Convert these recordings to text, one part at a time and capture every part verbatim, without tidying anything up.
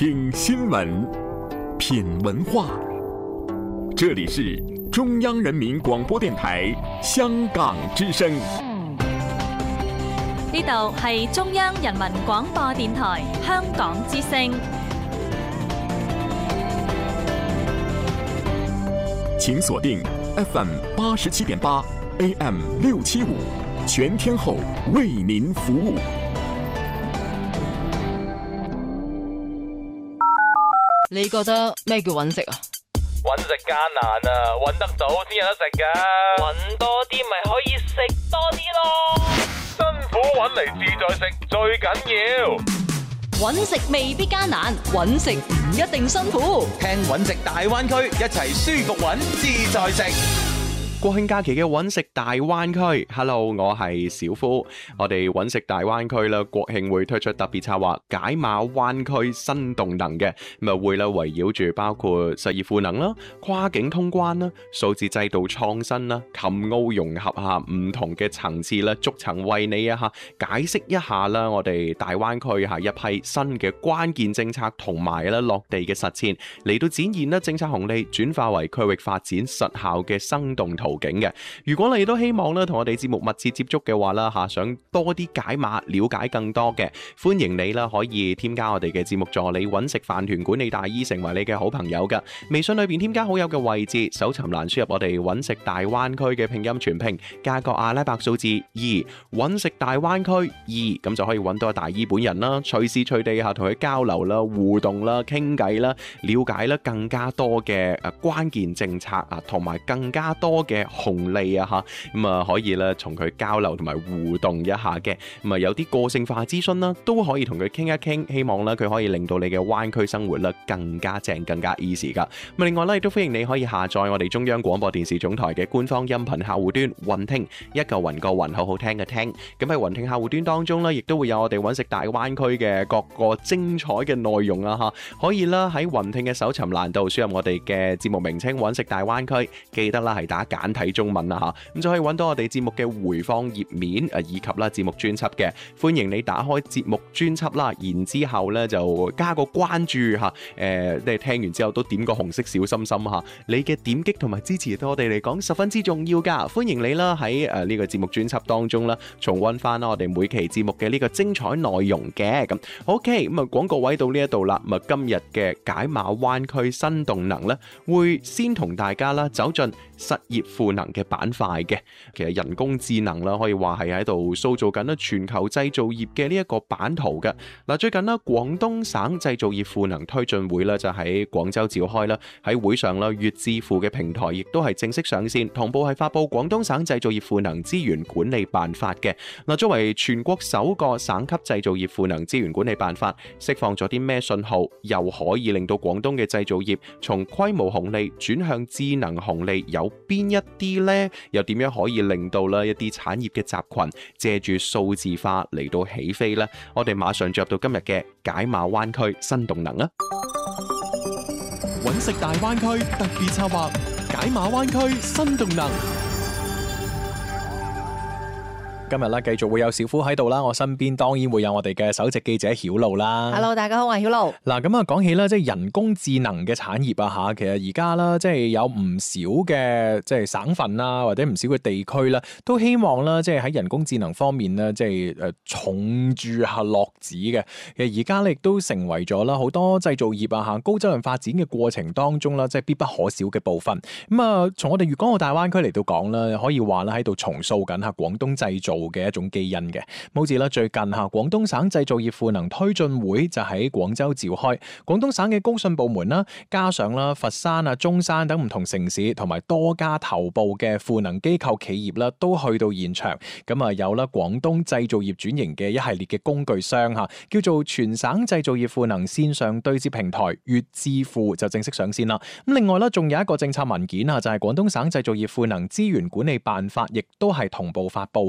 聽新聞，品文化。這裡是中央人民廣播電台香港之聲。 呢度係中央人民廣播電台香港之聲。 請鎖定 F M 八十七點八 A M 六七五，全天候為您服務。 你覺得咩叫揾食啊？ 揾食艱難啊，揾得到先有得食噶。揾多啲咪可以食多啲咯。辛苦揾嚟自在食最緊要。 揾食未必艱難，揾食唔一定辛苦。 聽揾食大灣區，一齊舒服揾自在食。 國慶假期嘅揾食大灣區 ，Hello， 我係小夫。我哋揾食大灣區啦，國慶會推出特別策劃解碼灣區新動能嘅，咁啊會啦圍繞住包括實業賦能啦、跨境通關啦、數字制度創新啦、琴澳融合下唔同嘅層次啦，逐層為你啊嚇解釋一下啦，我哋大灣區下一批新嘅關鍵政策同埋啦落地嘅實踐嚟到展現啦政策紅利轉化為區域發展實效嘅生動圖景嘅。如果你都希望咧同我哋節目密切接觸嘅話啦吓，想多啲解碼了解更多嘅，歡迎你啦可以添加我哋嘅節目助理揾食飯團管理大姨成為你嘅好朋友噶。微信裏邊添加好友嘅位置，搜尋欄輸入我哋揾食大灣區嘅拼音全拼加個阿拉伯數字二，揾食大灣區二，咁就可以揾到大姨本人啦，隨時隨地下同佢交流啦、互動啦、傾偈啦、了解啦更加多嘅誒關鍵政策啊，同埋更加多嘅紅利啊吓，咁啊可以咧同佢交流同埋互動一下嘅，咁啊有啲個性化諮詢啦，都可以同佢傾一傾，希望咧佢可以令到你嘅灣區生活咧更加正、更加 easy 噶。咁另外咧亦都歡迎你可以下載我哋中央廣播電視總台嘅官方音頻客戶端雲聽，一個雲個雲，好好聽嘅聽。咁喺雲聽客戶端當中咧，亦都會有我哋揾食大灣區嘅各個精彩嘅內容啊吓，可以啦喺雲聽嘅搜尋欄度輸入我哋嘅節目名稱揾食大灣區，記得啦係打簡體中文啦吓，咁就可以揾到我哋節目嘅回放頁面誒，以及啦節目專輯嘅。歡迎你打開節目專輯啦，然之後咧就加個關注吓，誒、呃，你聽完之後都點個紅色小心心吓，你嘅點擊同埋支持對我哋嚟講十分之重要噶。歡迎你啦喺誒呢個節目專輯當中啦，重溫翻啦我哋每期節目嘅呢個精彩內容嘅。咁 OK， 咁啊廣告位到呢一度啦，咁啊今日嘅解碼灣區新動能咧，會先同大家啦走進實業賦能嘅板塊嘅。其實人工智能啦，可以話係喺度塑造緊啦全球製造業嘅呢一個版圖嘅。嗱，最近啦，廣東省製造業賦能推進會啦就喺廣州召開啦，喺會上啦，粵智庫嘅平台亦都係正式上線，同步係發布廣東省製造業賦能資源管理辦法嘅。嗱，作為全國首個省級製造業賦能資源管理辦法，釋放咗啲咩信號，又可以令到廣東嘅製造業從規模紅利轉向智能紅利，有邊一啲呢？又點樣可以令到啦一啲產業嘅集群借住數字化嚟到起飛呢？我哋馬上進入到今日嘅解碼灣區新動能啊！ 揾食大灣區特別策劃，解碼灣區新動能。今日咧繼續會有小夫喺度啦，我身邊當然會有我哋嘅首席記者曉露啦。 Hello， 大家好，我係曉露。 嗱，咁啊講起咧，即係人工智能嘅產業啊吓，其實而家啦，即係有唔少嘅即係省份啦，或者唔少嘅地區啦，都希望啦，即係喺人工智能方面咧，即係誒重注下落子嘅。其實而家咧亦都成為咗啦好多製造業啊吓高質量發展嘅過程當中啦，即係必不可少嘅部分。咁啊，從我哋粵港澳大灣區嚟到講啦，可以話啦喺度重塑緊吓廣東製造嘅一種基因嘅，好似啦最近吓廣東省製造業賦能推進會就喺廣州召開，廣東省嘅工信部門啦，加上啦佛山啊、中山等唔同城市同埋多家頭部嘅賦能機構企業啦，都去到現場。咁啊有啦廣東製造業轉型嘅一系列嘅工具箱吓，叫做全省製造業賦能線上對接平台粵智庫就正式上線啦。咁另外啦，仲有一個政策文件啊，就係廣東省製造業賦能資源管理辦法，亦都係同步發布嘅。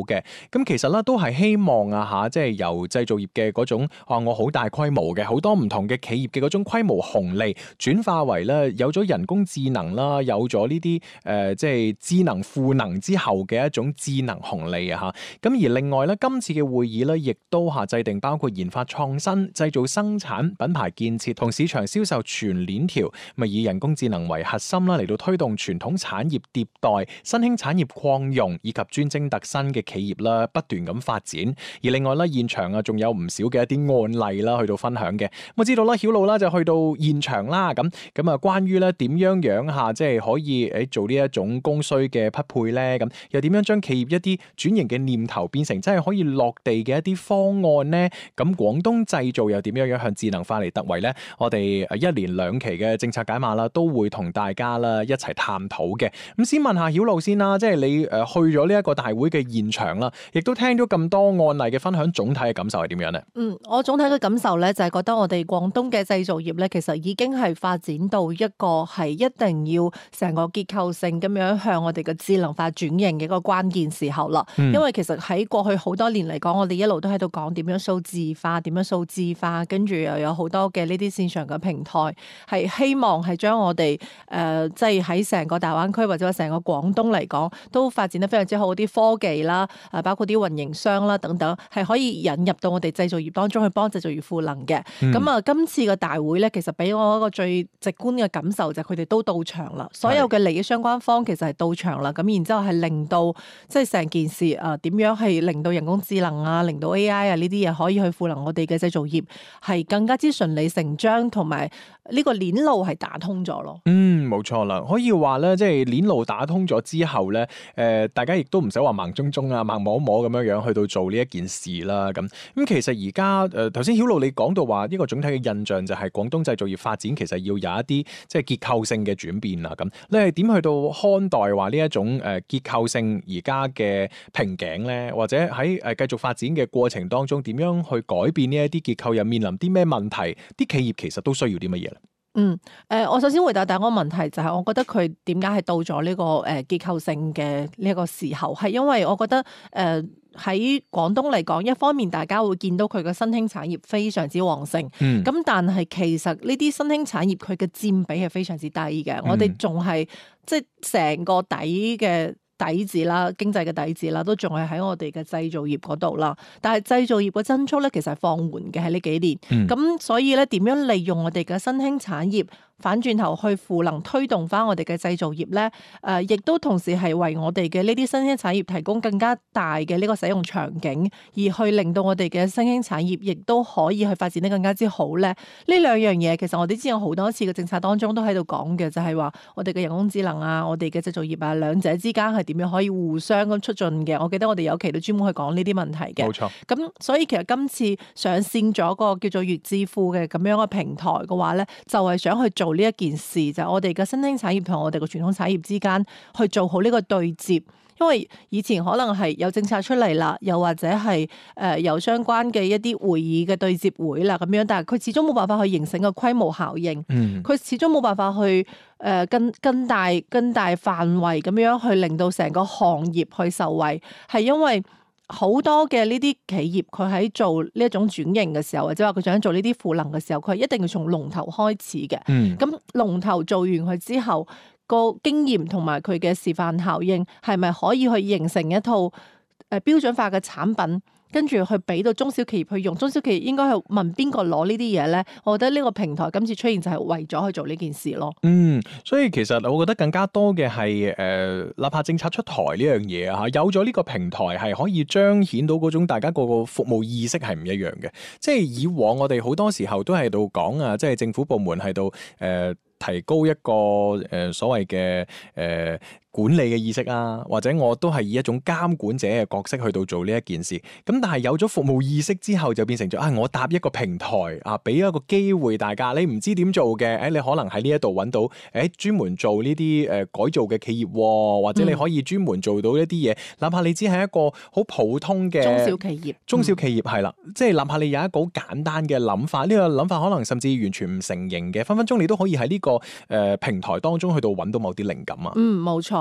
咁其實咧都係希望啊嚇，即係由製造業嘅嗰種啊，我好大規模嘅好多唔同嘅企業嘅嗰種規模紅利，轉化為咧有咗人工智能啦，有咗呢啲誒即係智能賦能之後嘅一種智能紅利啊嚇。咁而另外咧，今次嘅會議咧，亦都嚇制定包括研發創新、製造生產、品牌建設同市場銷售全鏈條，咪以人工智能為核心啦，嚟到推動傳統產業迭代、新興產業擴容以及專精特新嘅企業啦，不斷咁發展。而另外咧，現場啊，仲有唔少嘅一啲案例啦，去到分享嘅。我知道啦，曉露啦就去到現場啦，咁咁啊，關於咧點樣樣下即係可以誒做呢一種供需嘅匹配咧，咁又點樣將企業一啲轉型嘅念頭變成真係可以落地嘅一啲方案咧？咁廣東製造又點樣樣向智能化嚟突圍咧？我哋誒一連兩期嘅政策解碼啦，都會同大家啦一齊探討嘅。咁先問下曉露先啦，即係你誒去咗呢一個大會嘅現場啦，亦都聽咗咁多案例嘅分享，總體嘅感受係點樣咧？ 嗯，我總體嘅感受咧就係覺得我哋廣東嘅製造業咧，其實已經係發展到一個係一定要成個結構性咁樣向我哋嘅智能化轉型嘅一個關鍵時候啦。嗯、因為其實喺過去好多年嚟講，我哋一路都喺度講點樣數字化，點樣數字化，跟住又有好多嘅呢啲線上嘅平台，係希望係將我哋誒即係喺成個大灣區或者話成個廣東嚟講，都發展得非常之好，啲科技啦，誒包括啲運營商啦等等，係可以引入到我哋製造業當中去幫製造業賦能嘅。咁啊、嗯，今次嘅大會咧，其實俾我一個最直觀嘅感受就係佢哋都到場啦，所有嘅利益相關方其實係到場啦。咁然之後係令到即係成件事啊點樣係令到人工智能啊，令到 A I 啊呢啲嘢可以去賦能我哋嘅製造業，係更加之順理成章，同埋呢個鏈路係打通咗咯。 嗯，冇錯啦，可以話咧，即係鏈路打通咗之後咧，誒、呃，大家亦都唔使話盲中中啊、盲摸摸咁樣樣去到做呢一件事啦。咁咁其實而家誒頭先曉露你講到話呢個總體嘅印象就係廣東製造業發展其實要有一啲即係結構性嘅轉變啦。咁你係點去到看待話呢一種誒結構性而家嘅瓶頸咧？或者喺誒繼續發展嘅過程當中，點樣去改變呢一啲結構，又面臨啲咩問題？啲企業其實都需要啲乜嘢咧？ 嗯，誒、呃，我首先回答第一個問題就係、是，我覺得佢點解係到咗呢、這個誒、呃、結構性嘅呢一個時候，係因為我覺得誒喺廣東嚟講，一方面大家會見到佢嘅新興產業非常之旺盛，咁、嗯、但係其實呢啲新興產業佢嘅佔比係非常之低嘅，嗯、我哋仲係即係成個底嘅底子啦，經濟嘅底子啦，都仲係喺我哋嘅製造業嗰度啦。但係製造業嘅增速咧，其實係放緩嘅喺呢幾年。咁、嗯、所以咧，點樣利用我哋嘅新興產業反轉頭去賦能推動翻我哋嘅製造業咧？誒、呃，亦都同時係為我哋嘅呢啲新興產業提供更加大嘅呢個使用場景，而去令到我哋嘅新興產業亦都可以去發展得更加之好咧。呢兩樣嘢其實我哋之前好多次嘅政策當中都喺度講嘅，就係、是、話我哋嘅人工智能啊，我哋嘅製造業啊，兩者之間係點樣可以互相咁促進嘅？我記得我哋有期都專門去講呢啲問題嘅。冇錯。咁所以其實今次上線咗個叫做粵智庫嘅咁樣嘅平台嘅話咧，就係、是、想去做呢一件事，就係、是、我哋嘅新興產業同我哋嘅傳統產業之間去做好呢個對接。因為以前可能係有政策出嚟啦，又或者係誒、呃、有相關嘅一啲會議嘅對接會啦咁樣，但係佢始終冇辦法去形成個規模效應。佢、嗯、始終冇辦法去誒、呃、更更大更大範圍咁樣去令到成個行業去受惠，係因為好多嘅呢啲企業佢喺做呢一種轉型嘅時候，或者話佢想做呢啲賦能嘅時候，佢係一定要從龍頭開始嘅。咁、嗯、龍頭做完佢之後，個經驗同埋佢嘅示範效應係咪可以去形成一套誒標準化嘅產品，跟住去俾到中小企業去用？中小企業應該去問邊個攞呢啲嘢咧？我覺得呢個平台今次出現就係為咗去做呢件事咯。嗯，所以其實我覺得更加多嘅係誒，哪怕政策出台呢樣嘢啊，有咗呢個平台係可以彰顯到嗰種大家個個服務意識係唔一樣嘅。即係以往我哋好多時候都喺度講啊，即係政府部門喺度誒。呃提高一個誒、呃、所謂嘅誒、呃、管理嘅意識啊，或者我都係以一種監管者嘅角色去到做呢一件事。咁但係有咗服務意識之後，就變成咗啊，我搭一個平台啊，俾一個機會大家。你唔知點做嘅，誒、哎、你可能喺呢一度揾到誒、哎、專門做呢啲誒改造嘅企業、哦，或者你可以專門做到一啲嘢。嗯、哪怕你只係一個好普通嘅中小企業，中小企業係啦，即係哪怕你有一個好簡單嘅諗法，呢、這個諗法可能甚至完全唔成形嘅，分分鐘你都可以喺呢、這個誒、呃、平台當中去到揾到某啲靈感啊。嗯，冇錯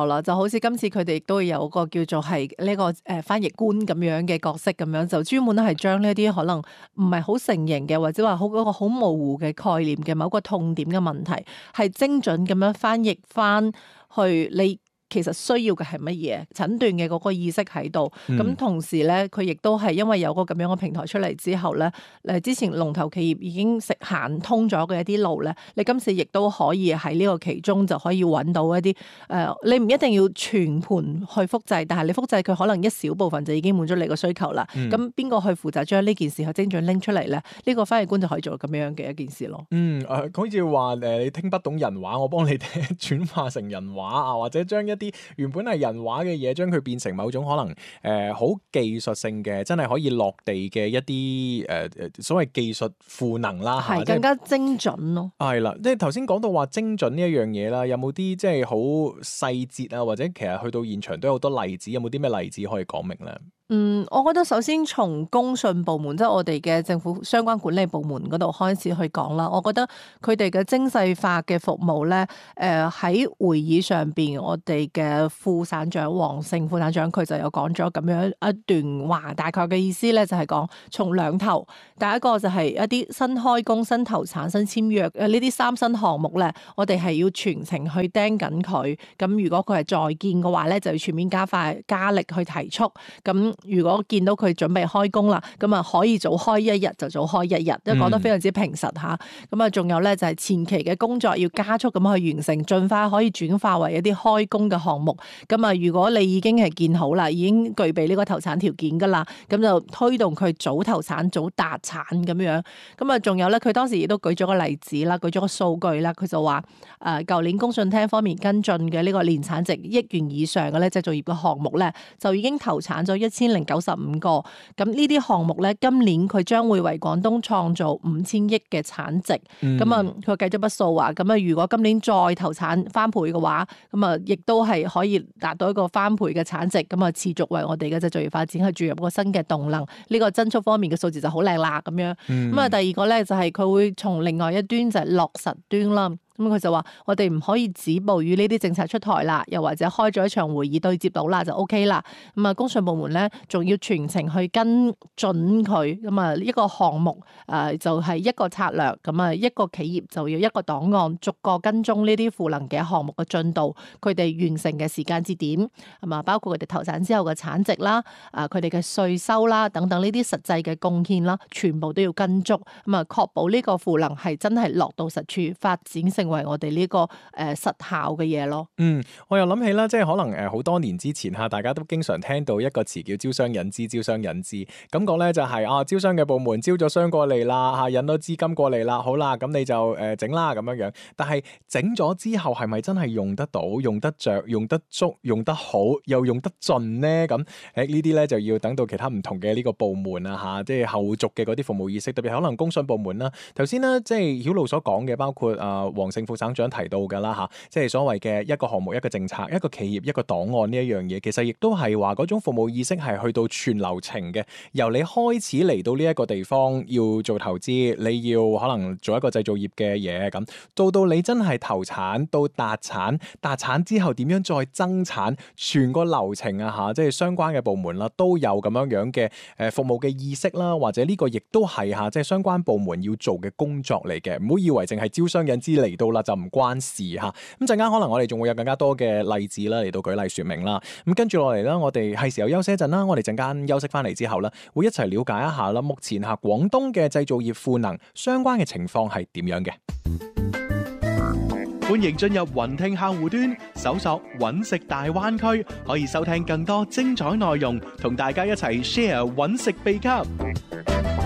錯啦，就好似今次佢哋亦都有個叫做係呢個誒翻譯官咁樣嘅角色咁樣，就專門係將呢啲可能唔係好成型嘅，或者話好嗰個好模糊嘅概念嘅某個痛點嘅問題，係精準咁樣翻譯翻去你其實需要嘅係乜嘢診斷嘅嗰個意識喺度，咁、嗯、同時咧，佢亦都係因為有個咁樣嘅平台出嚟之後咧，誒之前龍頭企業已經食行通咗嘅一啲路咧，你今次亦都可以喺呢個其中就可以揾到一啲誒、呃，你唔一定要全盤去複製，但係你複製佢可能一小部分就已經滿足你個需求啦。咁邊個去負責將呢件事去精準拎出嚟咧？呢、呢個翻譯官就可以做咁樣嘅一件事咯。 嗯，誒、呃，好似話誒，你聽不懂人話，我幫你轉化成人話啊，或者將一啲原本係人話嘅嘢，將佢變成某種可能誒好、呃、技術性嘅，真係可以落地嘅一啲誒誒所謂技術賦能啦，係是更加精準咯。 係啦，即係頭先講到話精準呢一樣嘢啦，有冇啲即係好細節啊，或者其實去到現場都有好多例子，有冇啲咩例子可以講明咧？ 嗯，我覺得首先從公信部門，即係我哋嘅政府相關管理部門嗰度開始去講啦。我覺得佢哋嘅精細化嘅服務咧，誒、呃、喺會議上邊，我哋嘅副省長黃勝副省長佢就有講咗咁樣一段話，大概嘅意思咧就係講從兩頭，第一個就係一啲新開工、新投產、新簽約誒呢啲三新項目咧，我哋係要全程去盯緊佢。咁如果佢係在建嘅話咧，就要全面加快加力去提速。咁如果見到佢準備開工啦，咁啊可以早開一日就早開一日，都講得非常之平實嚇。咁啊，仲有咧就係前期嘅工作要加速咁去完成，盡快可以轉化為一啲開工嘅項目。咁啊，如果你已經係建好啦，已經具備呢個投產條件㗎啦，咁就推動佢早投產、早達產咁樣。咁啊，仲有咧，佢當時亦都舉咗個例子啦，舉咗個數據啦，佢就話誒，舊年工信廳方面跟進嘅呢個年產值億元以上嘅咧製造業嘅項目咧，就已經投產咗一千零九十五個，咁呢啲項目咧，今年佢將會為廣東創造五千億嘅產值。咁啊、嗯，佢計咗筆數話，咁啊，如果今年再投產翻倍嘅話，咁啊，亦都係可以達到一個翻倍嘅產值，咁啊，持續為我哋嘅製造業發展去注入個新嘅動能。呢、這個增速方面嘅數字就好靚啦，咁樣。咁啊、嗯，第二個咧就係佢會從另外一端就係落實端啦。咁佢就話：我哋唔可以止步於呢啲政策出台啦，又或者開咗一場會議對接到啦就 O K 啦。咁啊，工信部門咧仲要全程去跟準佢。咁啊，一個項目誒就係一個策略。咁啊，一個企業就要一個檔案，逐個跟蹤呢啲賦能嘅項目嘅進度，佢哋完成嘅時間節點，係嘛？包括佢哋投產之後嘅產值啦，啊佢哋嘅稅收啦等等呢啲實際嘅貢獻啦，全部都要跟足。咁啊，確保呢個賦能係真係落到實處發展成。成為我哋呢個誒實效嘅嘢咯。 嗯，我又諗起啦，即係可能誒好多年之前嚇，大家都經常聽到一個詞叫招商引資，招商引資感覺咧就係、是、啊，招商嘅部門招咗商過嚟啦嚇，引咗資金過嚟啦，好啦，咁你就誒整啦咁樣樣。但係整咗之後係咪真係用得到、用得着、用得足、用得好，又用得盡咧？咁誒呢啲咧就要等到其他唔同嘅呢個部門啊嚇，即係後續嘅嗰啲服務意識，特別係可能工信部門啦。頭先咧即係曉露所講嘅，包括啊黃勝副省長提到㗎啦嚇，即係所謂嘅一個項目、一個政策、一個企業、一個檔案呢一樣嘢，其實亦都係話嗰種服務意識係去到全流程嘅，由你開始嚟到呢一個地方要做投資，你要可能做一個製造業嘅嘢咁，到到你真係投產到達產，達產之後點樣再增產，全個流程啊嚇，即係相關嘅部門啦都有咁樣樣嘅誒服務嘅意識啦，或者呢個亦都係嚇即係相關部門要做嘅工作嚟嘅，唔好以為淨係招商引資嚟到啦就唔關事嚇。咁陣間可能我哋仲會有更加多嘅例子啦嚟到舉例説明啦。咁跟住落嚟啦，我哋係時候休息一陣啦。我哋陣間休息翻嚟之後咧，會一齊了解一下啦。目前嚇廣東嘅製造業賦能相關嘅情況係點樣嘅？歡迎進入雲聽客戶端，搜索揾食大灣區，可以收聽更多精彩內容，同大家一齊 share 揾食秘笈。